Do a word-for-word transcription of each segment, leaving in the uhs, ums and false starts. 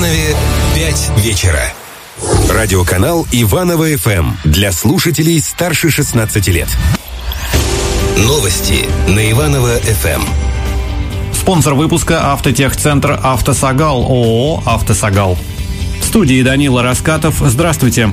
Иванове пять вечера. Радиоканал Иваново-ФМ для слушателей старше шестнадцати лет. Новости на Иваново-ФМ. Спонсор выпуска — Автотехцентр «Автосагал», ООО «Автосагал». В студии Данила Раскатов. Здравствуйте.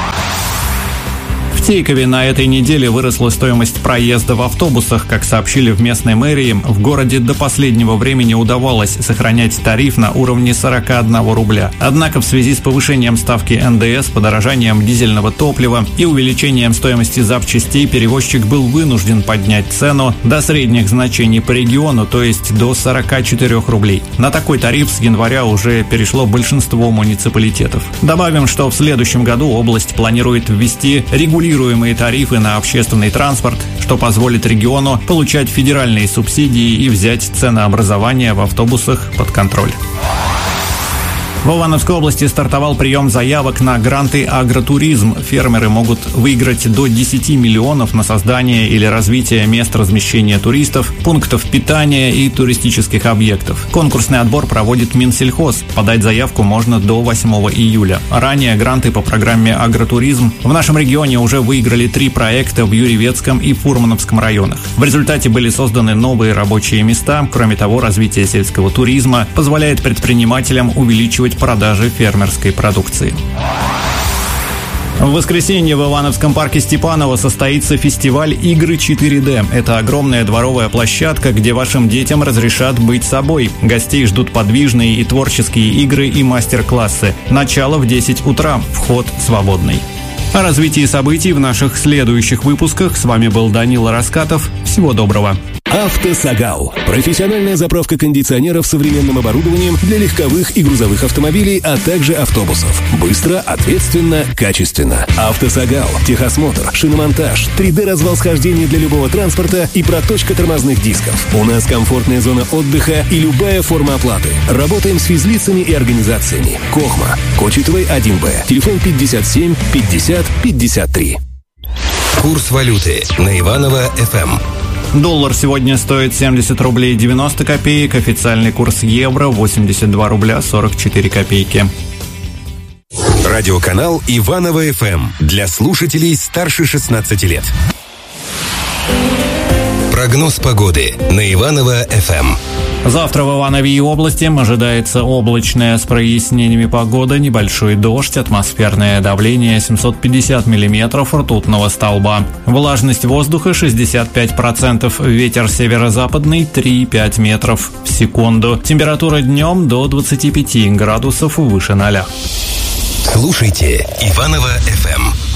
В Тейкове на этой неделе выросла стоимость проезда в автобусах. Как сообщили в местной мэрии, в городе до последнего времени удавалось сохранять тариф на уровне сорок один рубля. Однако в связи с повышением ставки эн дэ эс, подорожанием дизельного топлива и увеличением стоимости запчастей перевозчик был вынужден поднять цену до средних значений по региону, то есть до сорок четыре рублей. На такой тариф с января уже перешло большинство муниципалитетов. Добавим, что в следующем году область планирует ввести регулирование тарифы на общественный транспорт, что позволит региону получать федеральные субсидии и взять ценообразование в автобусах под контроль. В Ивановской области стартовал прием заявок на гранты «Агротуризм». Фермеры могут выиграть до десяти миллионов на создание или развитие мест размещения туристов, пунктов питания и туристических объектов. Конкурсный отбор проводит Минсельхоз. Подать заявку можно до восьмого июля. Ранее гранты по программе «Агротуризм» в нашем регионе уже выиграли три проекта в Юрьевецком и Фурмановском районах. В результате были созданы новые рабочие места. Кроме того, развитие сельского туризма позволяет предпринимателям увеличивать продажи фермерской продукции. В воскресенье в Ивановском парке Степаново состоится фестиваль «Игры четыре дэ». Это огромная дворовая площадка, где вашим детям разрешат быть собой. Гостей ждут подвижные и творческие игры и мастер-классы. Начало в десять утра. Вход свободный. О развитии событий в наших следующих выпусках. С вами был Данила Раскатов. Всего доброго. «Автосагал» – профессиональная заправка кондиционеров современным оборудованием для легковых и грузовых автомобилей, а также автобусов. Быстро, ответственно, качественно. «Автосагал» – техосмотр, шиномонтаж, три дэ развал схождения для любого транспорта и проточка тормозных дисков. У нас комфортная зона отдыха и любая форма оплаты. Работаем с физлицами и организациями. Кохма, Кочетовой один бэ. Телефон пятьдесят семь пятьдесят пятьдесят три. Курс валюты на Иваново-ФМ. Доллар сегодня стоит семьдесят рублей девяносто копеек, официальный курс евро восемьдесят два рубля сорок четыре копейки. Радиоканал Иваново-ФМ для слушателей старше шестнадцати лет. Прогноз погоды на Иваново-ФМ. Завтра в Иванове и области ожидается облачная с прояснениями погода, небольшой дождь, атмосферное давление семьсот пятьдесят миллиметров ртутного столба. Влажность воздуха шестьдесят пять процентов, ветер северо-западный три и пять метров в секунду. Температура днем до двадцати пяти градусов выше ноля. Слушайте Иваново-ФМ.